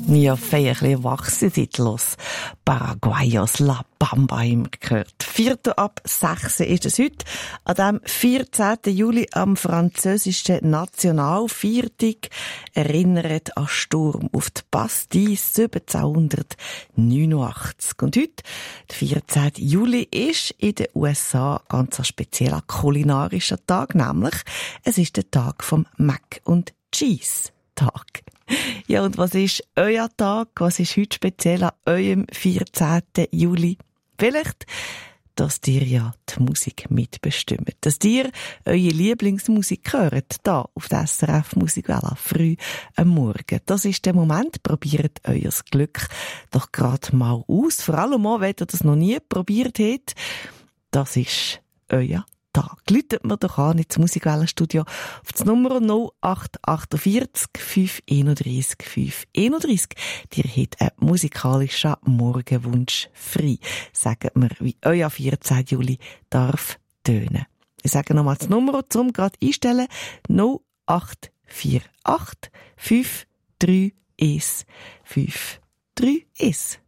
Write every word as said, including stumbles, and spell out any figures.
Ja, fein, ein bisschen erwachsen seid los. Paraguayos La Bamba haben wir gehört. Viertel ab sechs ist es heute. An dem vierzehnten Juli am französischen Nationalviertag erinnert an Sturm auf die Bastille siebzehnhundertneunundachtzig. Und heute, der vierzehnten Juli, ist in den U S A ganz ein spezieller kulinarischer Tag, nämlich es ist der Tag vom Mac und Cheese Tag. Ja, und was ist euer Tag? Was ist heute speziell an eurem vierzehnten Juli? Vielleicht, dass ihr ja die Musik mitbestimmt. Dass ihr eure Lieblingsmusik hört, da auf der S R F Musikwelle, früh am Morgen. Das ist der Moment. Probiert euer Glück doch gerade mal aus. Vor allem auch, wenn ihr das noch nie probiert habt. Das ist euer Tag. Läutet mir doch an ins Musikwellenstudio auf das Nummer null acht achtundvierzig fünf einunddreissig fünf einunddreissig. Ihr habt einen musikalischen Morgenwunsch frei. Sagt mir, wie euer vierzehnten Juli darf tönen. Ich sage nochmal das Nummer, zum gerade einstellen. null acht vier acht fünf drei eins fünf drei eins.